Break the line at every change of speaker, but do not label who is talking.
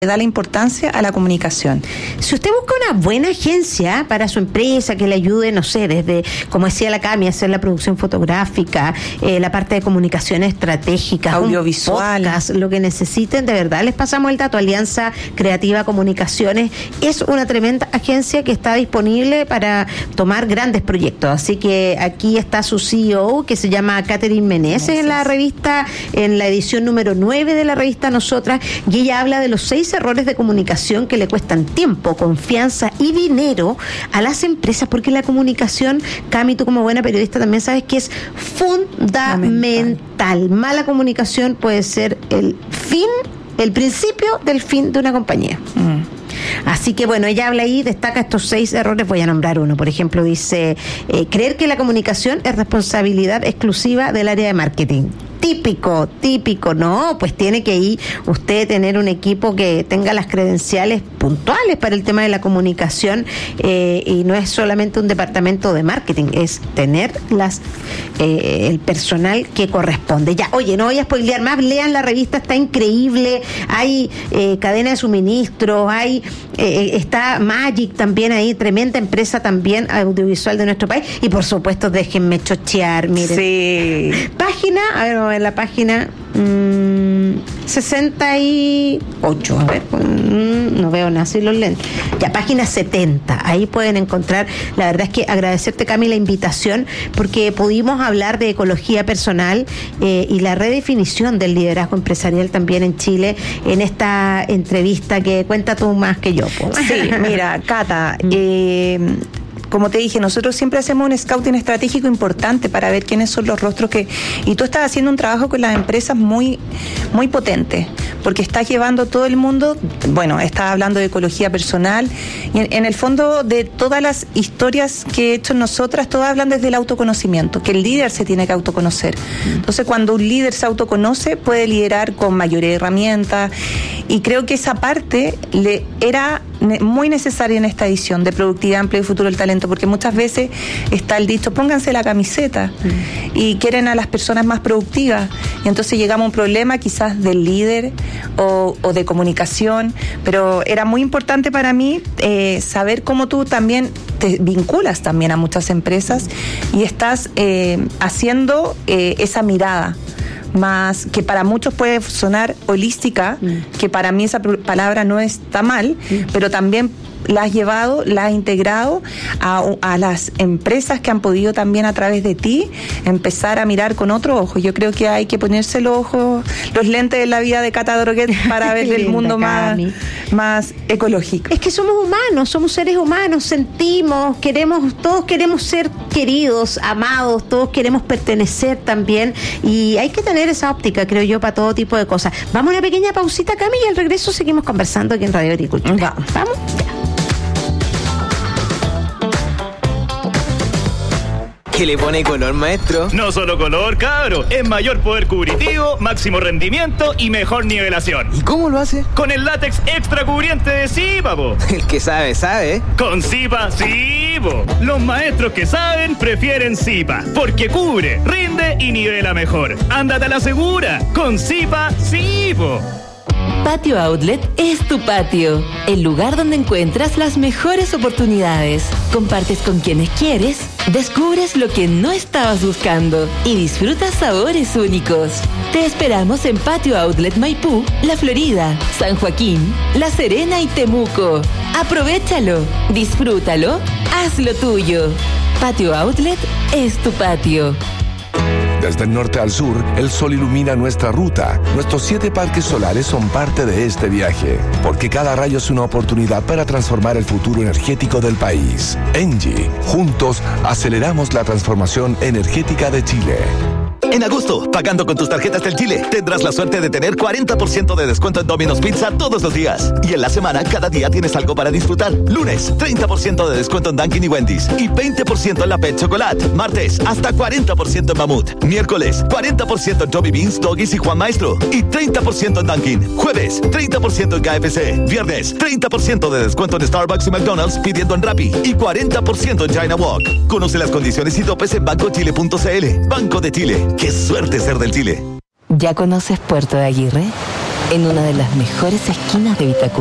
da la importancia a la comunicación.
Si usted busca una buena agencia para su empresa que le ayude, no sé, desde, como decía la Cami, hacer la producción fotográfica, la parte de comunicación estratégica,
audiovisual,
podcast, lo que necesiten, de verdad les pasamos el dato. Alianza Creativa Comunicaciones es una tremenda agencia que está disponible para tomar grandes proyectos. Así que aquí está su CEO, que se llama Catherine Meneses, en la revista, en la edición número 9 de la revista Nosotras, y ella habla de los 6 errores de comunicación que le cuestan tiempo, confianza y dinero a las empresas, porque la comunicación, Cami, tú como buena periodista también sabes que es fundamental. Mala comunicación puede ser el principio del fin de una compañía. Así que bueno, ella habla ahí, destaca estos 6 errores, voy a nombrar uno. Por ejemplo, dice, creer que la comunicación es responsabilidad exclusiva del área de marketing. Típico, no, pues tiene que ir usted tener un equipo que tenga las credenciales puntuales para el tema de la comunicación, y no es solamente un departamento de marketing, es tener el personal que corresponde. Ya, oye, no voy a spoilear más, lean la revista, está increíble, hay cadena de suministro, está Magic también ahí, tremenda empresa también audiovisual de nuestro país, y por supuesto déjenme chochear, miren.
Sí.
Página, a ver, en la página 68, a ver, no veo nada, así los lentes. Ya, página 70, ahí pueden encontrar. La verdad es que agradecerte, Cami, la invitación, porque pudimos hablar de ecología personal y la redefinición del liderazgo empresarial también en Chile en esta entrevista que cuenta tú más que yo.
Sí, mira, Cata, como te dije, nosotros siempre hacemos un scouting estratégico importante para ver quiénes son los rostros y tú estás haciendo un trabajo con las empresas muy, muy potente, porque estás llevando todo el mundo, bueno, estás hablando de ecología personal, y en el fondo de todas las historias que he hecho nosotras, todas hablan desde el autoconocimiento, que el líder se tiene que autoconocer. Entonces, cuando un líder se autoconoce, puede liderar con mayores herramientas, y creo que esa parte le era muy necesaria en esta edición de Productividad, Empleo y Futuro del Talento, porque muchas veces está el dicho, pónganse la camiseta, y quieren a las personas más productivas, y entonces llegamos a un problema quizás del líder o de comunicación, pero era muy importante para mí saber cómo tú también te vinculas también a muchas empresas y estás haciendo esa mirada más que para muchos puede sonar holística, que para mí esa palabra no está mal, pero también la has llevado, la has integrado a las empresas que han podido también a través de ti empezar a mirar con otro ojo. Yo creo que hay que ponerse los lentes de la vida de Cata Droguet para ver el mundo más ecológico.
Es que somos humanos, somos seres humanos, sentimos, todos queremos ser queridos, amados, todos queremos pertenecer también, y hay que tener esa óptica, creo yo, para todo tipo de cosas. Vamos a una pequeña pausita, Cami, y al regreso seguimos conversando aquí en Radio Agricultura. Vamos.
¿Qué le pone color, maestro?
No solo color, cabro. Es mayor poder cubritivo, máximo rendimiento y mejor nivelación.
¿Y cómo lo hace?
Con el látex extra cubriente de Zipa, po.
El que sabe, sabe.
Con Zipa, sí, po. Los maestros que saben prefieren Zipa, porque cubre, rinde y nivela mejor. Ándate a la segura. Con Zipa, sí, po.
Patio Outlet es tu patio, el lugar donde encuentras las mejores oportunidades, compartes con quienes quieres, descubres lo que no estabas buscando y disfrutas sabores únicos. Te esperamos en Patio Outlet Maipú, La Florida, San Joaquín, La Serena y Temuco. Aprovéchalo, disfrútalo, hazlo tuyo. Patio Outlet es tu patio.
Desde el norte al sur, el sol ilumina nuestra ruta. Nuestros 7 parques solares son parte de este viaje, porque cada rayo es una oportunidad para transformar el futuro energético del país. Engie, juntos aceleramos la transformación energética de Chile.
En agosto, pagando con tus tarjetas del Chile, tendrás la suerte de tener 40% de descuento en Domino's Pizza todos los días. Y en la semana, cada día tienes algo para disfrutar. Lunes, 30% de descuento en Dunkin' y Wendy's. Y 20% en la Pet Chocolate. Martes, hasta 40% en Mamut. Miércoles, 40% en Joby Beans, Doggies y Juan Maestro. Y 30% en Dunkin'. Jueves, 30% en KFC. Viernes, 30% de descuento en Starbucks y McDonald's pidiendo en Rappi. Y 40% en China Walk. Conoce las condiciones y topes en bancochile.cl. Banco de Chile. ¡Qué suerte ser del Chile!
¿Ya conoces Puerto de Aguirre? en una de las mejores esquinas de Vitacura.